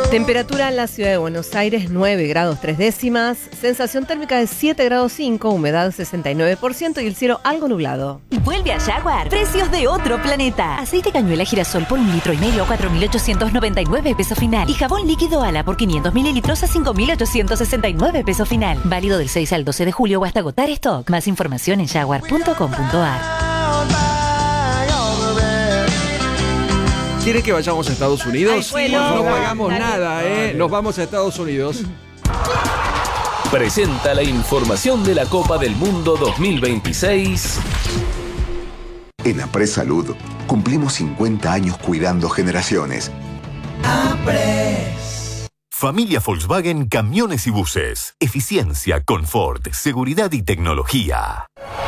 Temperatura en la ciudad de Buenos Aires, 9 grados 3 décimas. Sensación térmica de 7 grados 5, humedad 69% y el cielo algo nublado. Vuelve a Jaguar. Precios de otro planeta. Aceite cañuela girasol por 1,5 litros a 4.899 pesos final. Y jabón líquido Ala por 500 mililitros a 5.869 pesos final. Válido del 6 al 12 de julio o hasta agotar stock. Más información en jaguar.com.ar. ¿Quiere que vayamos a Estados Unidos? Ay, bueno, no pagamos dale. nada, Nos vamos a Estados Unidos. Presenta la información de la Copa del Mundo 2026. En Apres Salud cumplimos 50 años cuidando generaciones. Familia Volkswagen Camiones y Buses. Eficiencia, confort, seguridad y tecnología.